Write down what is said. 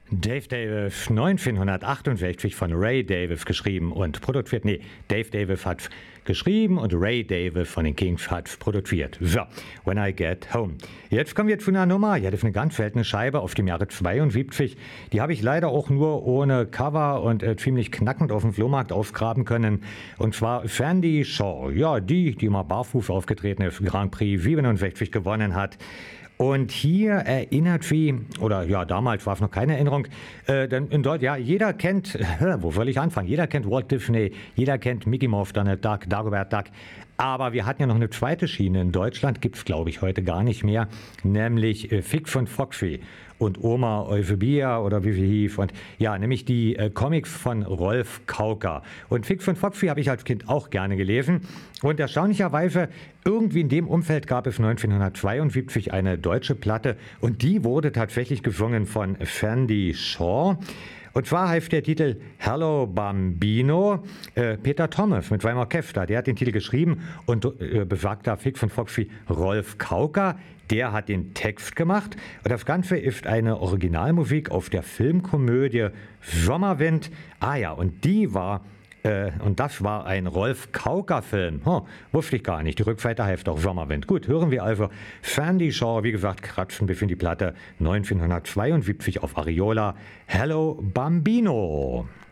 Dave Davis, 1968 von Ray Davis geschrieben und produziert. Nee, Dave Davis hat geschrieben und Ray Davis von den Kings hat produziert. So, When I Get Home. Jetzt kommen wir zu einer Nummer. Ja, das ist eine ganz seltene Scheibe auf dem Jahre 72. Die habe ich leider auch nur ohne Cover und ziemlich knackend auf dem Flohmarkt ausgraben können. Und zwar Sandy Shaw. Ja, die mal barfuß aufgetreten ist, Grand Prix 67 gewonnen hat. Und hier erinnert sie, oder ja, damals war es noch keine Erinnerung, denn in Deutschland, ja, jeder kennt, wo soll ich anfangen? Jeder kennt Walt Disney, jeder kennt Mickey Mouse, Donald Duck, Dagobert Duck. Aber wir hatten ja noch eine zweite Schiene. In Deutschland gibt es, glaube ich, heute gar nicht mehr, nämlich Fix und Foxy und Oma Euphobia oder wie sie hieß. Und ja, nämlich die Comics von Rolf Kauker. Und Fix und Foxy habe ich als Kind auch gerne gelesen. Und erstaunlicherweise, irgendwie in dem Umfeld gab es 1972 eine deutsche Platte und die wurde tatsächlich gesungen von Sandy Shaw. Und zwar heißt der Titel Hello Bambino. Peter Thomas mit seinem Orchester, der hat den Titel geschrieben und besagter Fix und Foxy Rolf Kauker, der hat den Text gemacht. Und das Ganze ist eine Originalmusik auf der Filmkomödie Sommerwind. Ah ja, und die war... und das war ein Rolf Kauker-Film. Wusste ich gar nicht. Die Rückseite heißt auch Sommerwind. Gut, hören wir also Sandy Shaw, wie gesagt, kratzt ein bisschen die Platte 1972 auf Ariola. Hello Bambino.